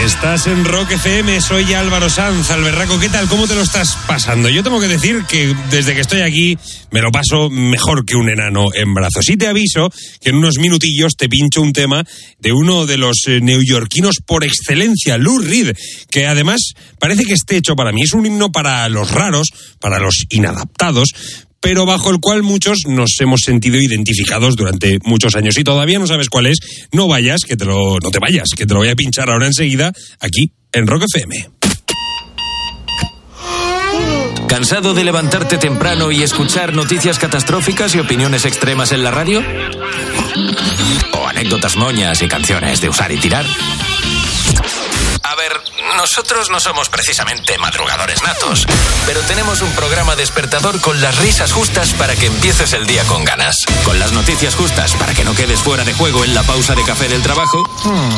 Estás en Rock FM, soy Álvaro Sanz. Alberraco, ¿qué tal? ¿Cómo te lo estás pasando? Yo tengo que decir que desde que estoy aquí me lo paso mejor que un enano en brazos. Y te aviso que en unos minutillos te pincho un tema de uno de los neoyorquinos por excelencia, Lou Reed, que además parece que esté hecho para mí. Es un himno para los raros, para los inadaptados, pero bajo el cual muchos nos hemos sentido identificados durante muchos años. Si todavía no sabes cuál es, no te vayas, que te lo voy a pinchar ahora enseguida, aquí en Rock FM. ¿Cansado de levantarte temprano y escuchar noticias catastróficas y opiniones extremas en la radio? ¿O anécdotas moñas y canciones de usar y tirar? A ver, nosotros no somos precisamente madrugadores natos, pero tenemos un programa despertador con las risas justas para que empieces el día con ganas, con las noticias justas para que no quedes fuera de juego en la pausa de café del trabajo